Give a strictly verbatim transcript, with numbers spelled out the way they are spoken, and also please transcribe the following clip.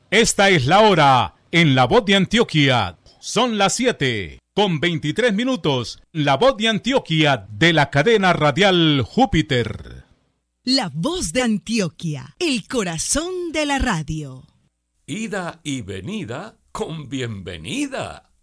Esta es la hora en La Voz de Antioquia. Son las siete con veintitrés minutos. La Voz de Antioquia de la cadena radial Júpiter. La Voz de Antioquia, el corazón de la radio. Ida y venida con bienvenida.